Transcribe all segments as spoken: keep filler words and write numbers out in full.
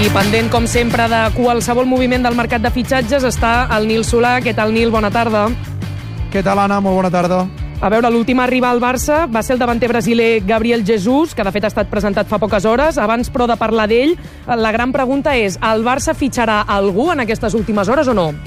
I pendent, com sempre, de qualsevol moviment del mercat de fitxatges està el Nil Solà. Què tal, Nil? Bona tarda. Què tal, Anna? Molt bona tarda. A veure, l'últim a arribar al Barça va ser el davanter brasiler Gabriel Jesus, que de fet ha estat presentat fa poques hores. Abans, però, de parlar d'ell, la gran pregunta és: el Barça fitxarà algú en aquestes últimes hores o no?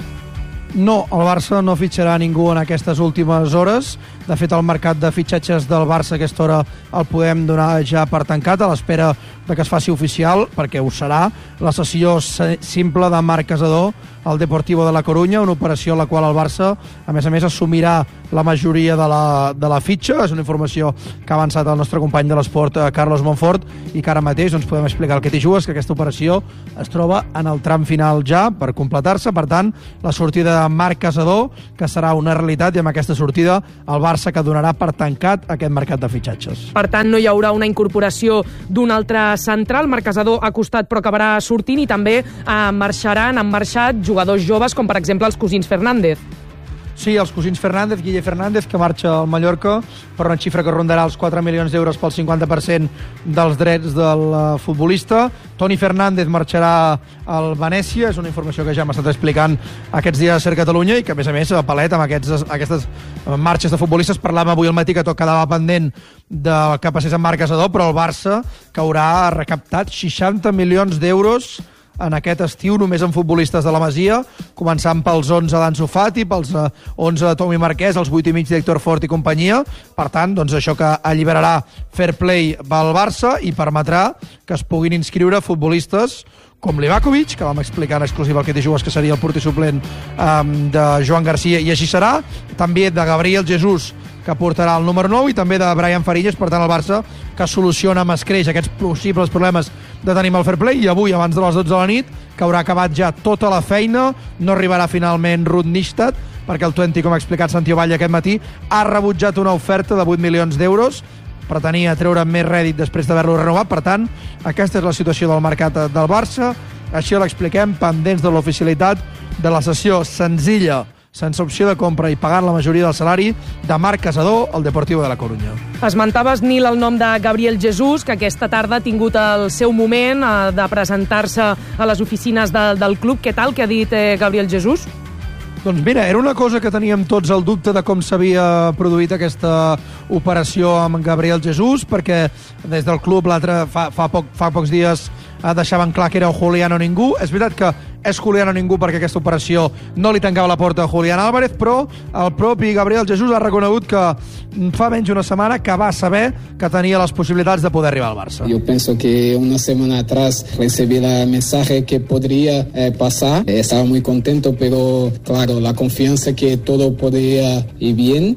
No, el Barça no fitxarà ningú en aquestes últimes hores. De fet, el mercat de fitxatges del Barça a aquesta hora el podem donar ja per tancat, a l'espera de que es faci oficial, perquè ho serà, la cessió simple de Marc Casadó al Deportivo de la Corunya, una operació en la qual el Barça, a més a més, assumirà la majoria de la, de la fitxa. És una informació que ha avançat el nostre company de l'esport, Carlos Monfort, i que ara mateix doncs, podem explicar el que t'hi jugues, que aquesta operació es troba en el tram final ja per completar-se. Per tant, la sortida de Marc Casadó, que serà una realitat, i amb aquesta sortida el Barça que donarà per tancat aquest mercat de fitxatges. Per tant, no hi haurà una incorporació d'un altre central. Marc Casadó ha costat però acabarà sortint, i també eh, marxaran, han marxat jugadors joves com per exemple els cosins Fernández. Sí, els cosins Fernández, Guille Fernández, que marxa al Mallorca per una xifra que rondarà els quatre milions d'euros pel cinquanta per cent dels drets del futbolista. Toni Fernández marxarà al Venècia, és una informació que ja hem estat explicant aquests dies a Ser Catalunya, i que a més a més a palet amb aquests, aquestes marxes de futbolistes. Parlàvem avui al matí que tot quedava pendent del que passés amb Marc Casadó, però el Barça, que haurà recaptat seixanta milions d'euros en aquest estiu només en futbolistes de la Masia, començant pels onze d'Ansu Fati, pels onze de Tomi Marquès, els vuit i mig d'Héctor Fort i companyia. Per tant, doncs això que alliberarà Fair Play va al Barça i permetrà que es puguin inscriure futbolistes com Livakovic, que vam explicar en exclusiva el que t'hi jugues, que seria el porter suplent um, de Joan Garcia, i així serà. També de Gabriel Jesus, que portarà el número nou, i també de Brian Fariñas. Per tant, el Barça que soluciona amb escreix aquests possibles problemes de tenir el fair play, i avui, abans de les dotze de la nit, que haurà acabat ja tota la feina, no arribarà finalment Ruud Nistat, perquè el Twente, com ha explicat Santi Ovalle aquest matí, ha rebutjat una oferta de vuit milions d'euros, pretenia treure més rèdit després d'haver-lo renovat. Per tant, aquesta és la situació del mercat del Barça. Així l'expliquem, pendents de l'oficialitat de la cessió senzilla, sense opció de compra i pagant la majoria del salari, de Marc Casadó al Deportivo de la Corunya. Esmentaves, Nil, el nom de Gabriel Jesus, que aquesta tarda ha tingut el seu moment eh, de presentar-se a les oficines de, del club. Què tal, que ha dit eh, Gabriel Jesus? Doncs mira, era una cosa que teníem tots el dubte de com s'havia produït aquesta operació amb Gabriel Jesus, perquè des del club l'altre fa, fa, poc, fa pocs dies deixaven clar que era o Julián o ningú. És veritat que és Julián o ningú perquè aquesta operació no li tancava la porta a Julián Álvarez, però el propi Gabriel Jesus ha reconegut que fa menys una setmana que va saber que tenia les possibilitats de poder arribar al Barça. Yo pienso que una semana atrás recibí el mensaje que podría eh, pasar. Estaba muy contento, pero claro, la confianza que todo podría ir bien.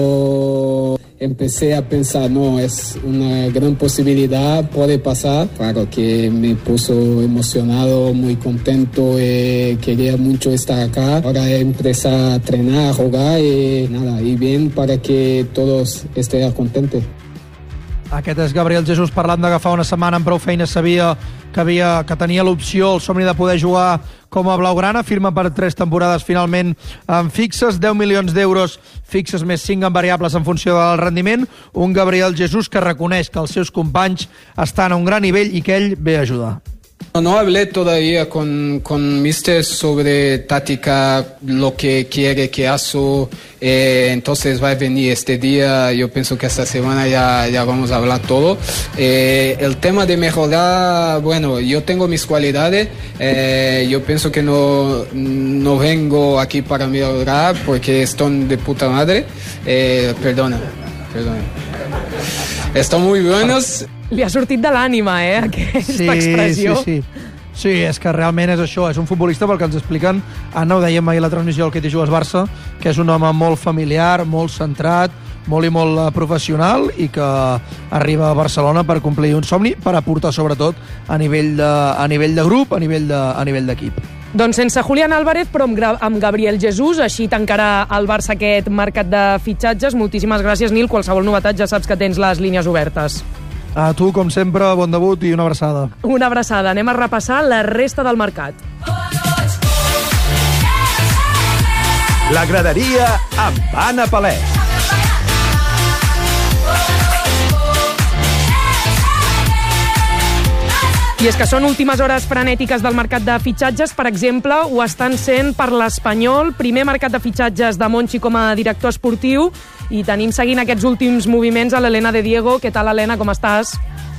Cuando empecé a pensar, no, es una gran posibilidad, puede pasar. Claro que me puso emocionado, muy contento, eh, quería mucho estar acá. Ahora empecé a entrenar, a jugar y nada, y bien para que todos estén contentos. Aquest és Gabriel Jesus parlant d'agafar una setmana amb prou feina. Sabia que, havia, que tenia l'opció, el somni de poder jugar com a blaugrana. Firma per tres temporades finalment en fixes, deu milions d'euros fixes més cinc en variables en funció del rendiment. Un Gabriel Jesus que reconeix que els seus companys estan a un gran nivell i que ell ve a ajudar. No hablé todavía con, con Mister sobre táctica, lo que quiere que haga, eh, entonces va a venir este día. Yo pienso que esta semana ya, ya vamos a hablar todo. Eh, el tema de mejorar, bueno, yo tengo mis cualidades, eh, yo pienso que no, no vengo aquí para mejorar porque están de puta madre, eh, perdona, perdona. Están muy buenos. Li ha sortit de l'ànima, eh, aquesta sí, expressió. Sí, sí. Sí, és que realment és això, és un futbolista pel que ens expliquen, Anna, ho dèiem ahir a la transmissió del Que t'hi jugues Barça, que és un home molt familiar, molt centrat, molt i molt professional, i que arriba a Barcelona per complir un somni, per aportar sobretot a nivell de, a nivell de grup, a nivell de, a nivell d'equip. Doncs sense Julián Álvarez, però amb, amb Gabriel Jesus, així tancarà el Barça aquest mercat de fitxatges. Moltíssimes gràcies, Nil. Qualsevol novetat ja saps que tens les línies obertes. A tu, com sempre, bon debut i una abraçada. Una abraçada. Anem a repassar la resta del mercat. La graderia amb Anna Palès. I és que són últimes hores frenètiques del mercat de fitxatges. Per exemple, ho estan sent per l'Espanyol, primer mercat de fitxatges de Monchi com a director esportiu, i tenim seguint aquests últims moviments a l'Helena de Diego. Què tal, Helena, com estàs?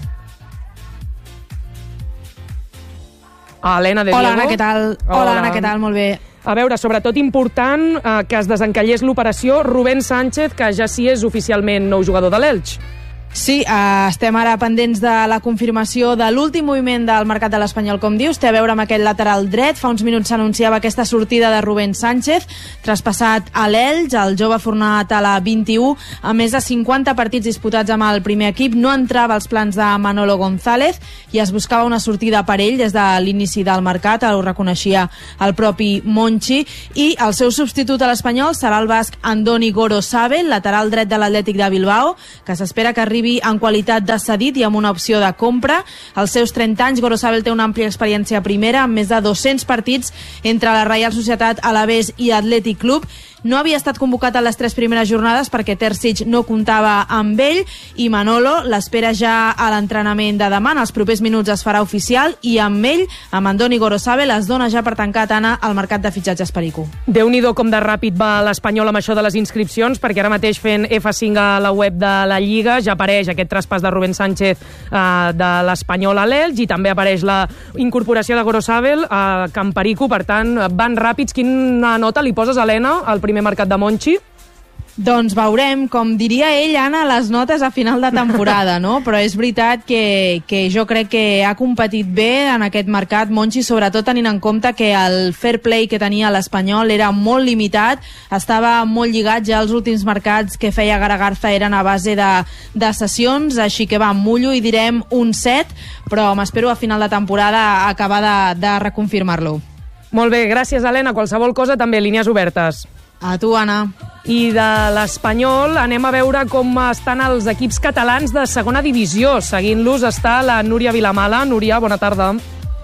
Helena de Diego. Hola, Anna, què tal? Hola, Hola Anna, què tal? Molt bé. A veure, sobretot important eh, que es desencallés l'operació Rubén Sánchez, que ja sí és oficialment nou jugador de l'Elx. Sí, eh, estem ara pendents de la confirmació de l'últim moviment del mercat de l'Espanyol, com dius. Té a veure amb aquest lateral dret. Fa uns minuts s'anunciava aquesta sortida de Rubén Sánchez, traspassat a l'Elx. El jove format a la vint-i-u, a més de cinquanta partits disputats amb el primer equip, no entrava als plans de Manolo González i es buscava una sortida per ell des de l'inici del mercat, ho reconeixia el propi Monchi, i el seu substitut a l'Espanyol serà el basc Andoni Gorosabel, lateral dret de l'Atlètic de Bilbao, que s'espera que arribi en qualitat de cedit i amb una opció de compra. Als seus trenta anys, Gorosabel té una àmplia experiència a primera, amb més de dos-cents partits entre la Reial Societat Alavés i Atlètic Club. No havia estat convocat a les tres primeres jornades perquè Terzic no comptava amb ell, i Manolo l'espera ja a l'entrenament de demà. En els propers minuts es farà oficial i amb ell, amb Andoni Gorosabel, es dona ja per tancat, Anna, al mercat de fitxatges perico. Déu-n'hi-do com de ràpid va l'Espanyol amb això de les inscripcions, perquè ara mateix fent efa cinc a la web de la Lliga ja apareix aquest traspàs de Rubén Sánchez eh, de l'Espanyol a l'Elx, i també apareix la incorporació de Gorosabel a Can Perico. Per tant, van ràpids. Quina nota li poses, Helena, al primer mercat de Monchi? Doncs veurem, com diria ell, Anna, les notes a final de temporada, no? Però és veritat que, que jo crec que ha competit bé en aquest mercat Monchi, sobretot tenint en compte que el fair play que tenia l'Espanyol era molt limitat, estava molt lligat. Ja els últims mercats que feia Garagarza eren a base de, de sessions, així que va, mullo i direm un set, però m'espero a final de temporada acabar de, de reconfirmar-lo. Molt bé, gràcies, Helena. Qualsevol cosa, també línies obertes. A tu, Anna. I de l'Espanyol anem a veure com estan els equips catalans de segona divisió. Seguint-los està la Núria Vilamala. Núria, bona tarda.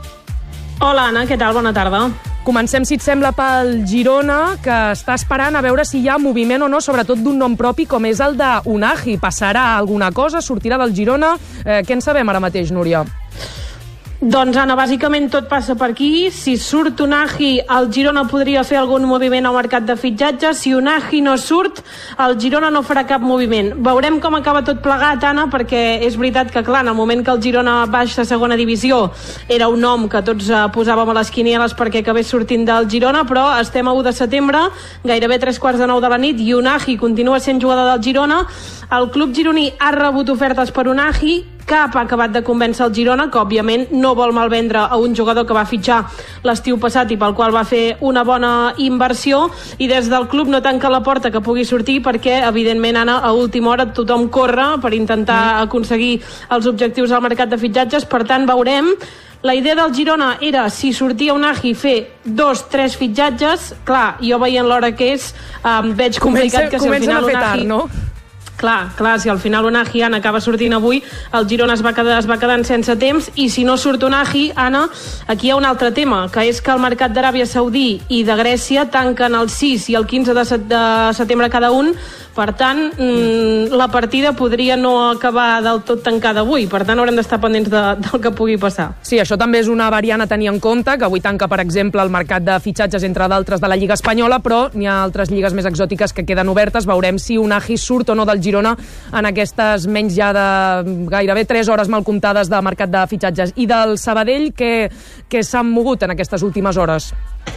Hola, Anna, què tal? Bona tarda. Comencem, si et sembla, pel Girona, que està esperant a veure si hi ha moviment o no, sobretot d'un nom propi com és el d'Unagi. Passarà alguna cosa? Sortirà del Girona? Eh, què en sabem ara mateix, Núria? Doncs, Anna, bàsicament tot passa per aquí. Si surt Unagi, el Girona podria fer algun moviment al mercat de fitxatges. Si Unagi no surt, el Girona no farà cap moviment. Veurem com acaba tot plegat, Anna, perquè és veritat que, clar, en el moment que el Girona baixa a segona divisió era un nom que tots eh, posàvem a les quinieles perquè acabés sortint del Girona, però estem a u de setembre, gairebé tres quarts de nou de la nit, i Unagi continua sent jugador del Girona. El club gironí ha rebut ofertes per Unagi, cap ha acabat de convèncer el Girona, que òbviament no vol malvendre a un jugador que va fitxar l'estiu passat i pel qual va fer una bona inversió, i des del club no tanca la porta que pugui sortir perquè, evidentment, Anna, a última hora tothom corre per intentar aconseguir els objectius al mercat de fitxatges. Per tant, veurem. La idea del Girona era, si sortia Unagi, fer dos, tres fitxatges. Clar, jo veient l'hora que és, eh, veig complicat que si al final Unagi... Tard, no? Clar, clar, si al final Unagi, Anna, acaba sortint avui, el Girona es va, quedar, es va quedant sense temps, i si no surt Unagi, Anna, aquí hi ha un altre tema, que és que el mercat d'Aràbia Saudí i de Grècia tanquen el sis i el quinze de setembre cada un. Per tant, mmm, la partida podria no acabar del tot tancada avui. Per tant, haurem d'estar pendents de, del que pugui passar. Sí, això també és una variant a tenir en compte, que avui tanca, per exemple, el mercat de fitxatges, entre d'altres, de la Lliga Espanyola, però n'hi ha altres lligues més exòtiques que queden obertes. Veurem si Unagi surt o no del Girona en aquestes menys ja de gairebé tres hores mal comptades de mercat de fitxatges. I del Sabadell, què, què s'han mogut en aquestes últimes hores?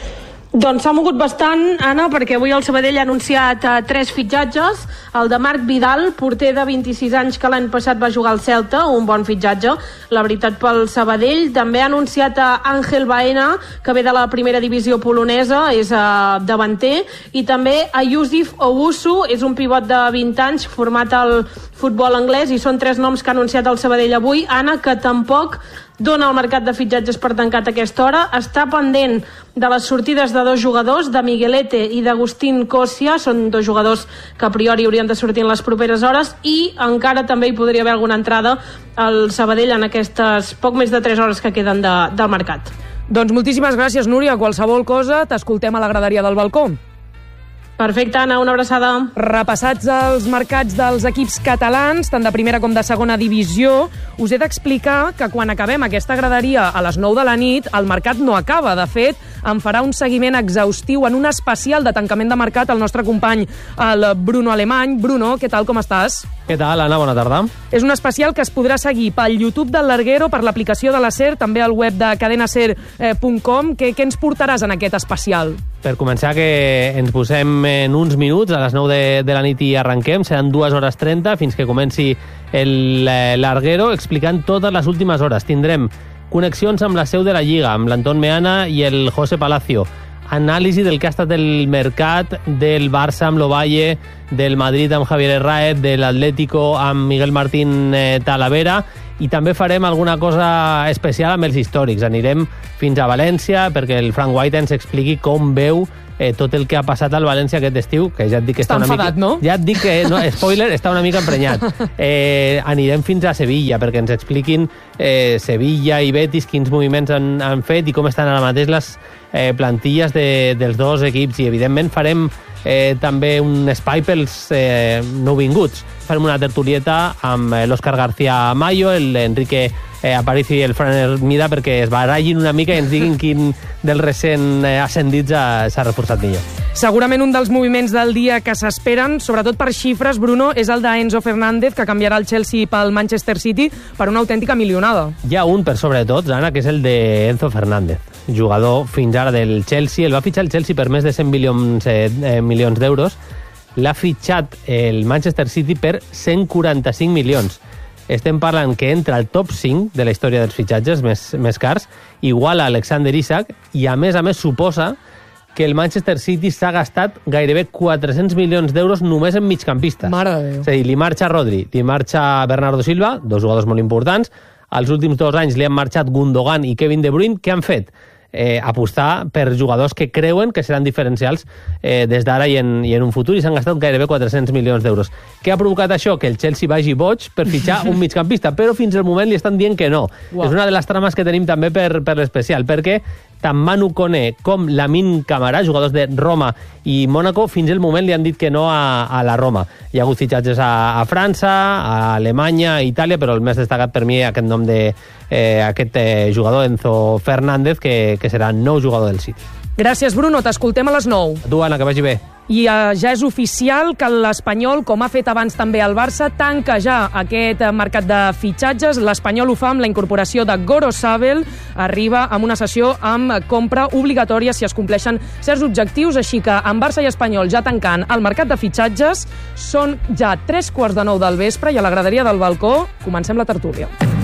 Doncs s'ha mogut bastant, Anna, perquè avui el Sabadell ha anunciat uh, tres fitxatges. El de Marc Vidal, porter de vint-i-sis anys, que l'any passat va jugar al Celta, un bon fitxatge, la veritat, pel Sabadell. També ha anunciat a Ángel Baena, que ve de la primera divisió polonesa, és uh, davanter, i també a Yusuf Owusu, és un pivot de vint anys, format al futbol anglès, i són tres noms que ha anunciat el Sabadell avui, Anna, que tampoc dona el mercat de fitxatges per tancat a aquesta hora. Està pendent de les sortides de dos jugadors, de Miguelete i d'Agustín Cosia. Són dos jugadors que a priori haurien de sortir en les properes hores, i encara també hi podria haver alguna entrada al Sabadell en aquestes poc més de tres hores que queden de, del mercat. Doncs moltíssimes gràcies, Núria. Qualsevol cosa, t'escoltem a la graderia del balcó. Perfecte, Anna, una abraçada. Repassats els mercats dels equips catalans, tant de primera com de segona divisió, us he d'explicar que quan acabem aquesta graderia a les nou de la nit, el mercat no acaba. De fet, en farà un seguiment exhaustiu en un especial de tancament de mercat el nostre company, el Bruno Alemany. Bruno, què tal, com estàs? Què tal, Anna? Bona tarda. És un especial que es podrà seguir pel YouTube del Larguero, per l'aplicació de la SER, també al web de cadena ser punt com. Què, què ens portaràs en aquest especial? Per començar, que ens posem en uns minuts, a les nou de, de la nit i arrenquem. Seran dues hores trenta fins que comenci el eh, Larguero, explicant totes les últimes hores. Tindrem connexions amb la seu de la Lliga, amb l'Anton Meana i el José Palacio. Anàlisi del que ha estat el mercat del Barça amb l'Ovalle, del Madrid amb Javier Herráez, de l'Atlético amb Miguel Martín eh, Talavera, i també farem alguna cosa especial amb els històrics. Anirem fins a València perquè el Frank White ens expliqui com veu eh, tot el que ha passat al València aquest estiu, que ja et dic que està, està una enfadat, mica... no? Ja et dic que, no, spoiler, està una mica emprenyat. Eh, anirem fins a Sevilla perquè ens expliquin eh, Sevilla i Betis quins moviments han, han fet i com estan ara mateix les eh, plantilles de, dels dos equips, i evidentment farem eh, també un espai pels eh, nouvinguts. Farem una tertulieta amb l'Òscar García Mayo, l'Enrique eh, Aparicio i el Fran Hermida perquè es barallin una mica i ens diguin quin dels recent eh, ascendits s'ha reforçat millor. Segurament un dels moviments del dia que s'esperen, sobretot per xifres, Bruno, és el d'Enzo Fernández, que canviarà el Chelsea pel Manchester City per una autèntica milionada. Hi ha un per sobre tots, Anna, que és el d'Enzo Fernández, jugador fins ara del Chelsea. El va fitxar el Chelsea per més de cent milions, eh, milions d'euros. L'ha fitxat el Manchester City per cent quaranta-cinc milions. Estem parlant que entra al top cinc de la història dels fitxatges més, més cars, igual a Alexander Isak, i a més a més suposa que el Manchester City s'ha gastat gairebé quatre-cents milions d'euros només en migcampistes. Mare de Déu. És a dir, li marxa Rodri, li marxa Bernardo Silva, dos jugadors molt importants. Els últims dos anys li han marxat Gundogan i Kevin De Bruyne. Què han fet? Eh, apostar per jugadors que creuen que seran diferencials eh, des d'ara i, en, i en un futur, i s'han gastat gairebé quatre-cents milions d'euros. Què ha provocat això? Que el Chelsea vagi boig per fitxar un migcampista, però fins al moment li estan dient que no. Wow. És una de les trames que tenim també per, per l'especial, perquè tant Manu Koné com Lamine Camara, jugadors de Roma i Mónaco, fins al moment li han dit que no a, a la Roma. Hi ha hagut fitxatges a, a França, a Alemanya, a Itàlia, però el més destacat per mi aquest nom de eh, aquest eh, jugador, Enzo Fernández, que, que serà nou jugador del City. Gràcies, Bruno. T'escoltem a les nou. A tu, Anna, que vagi bé. I uh, ja és oficial que l'Espanyol, com ha fet abans també el Barça, tanca ja aquest mercat de fitxatges. L'Espanyol ho fa amb la incorporació de Gorosabel. Arriba amb una sessió amb compra obligatòria si es compleixen certs objectius, així que en Barça i Espanyol ja tancant el mercat de fitxatges. Són ja tres quarts de nou del vespre i a la graderia del balcó comencem la tertúlia.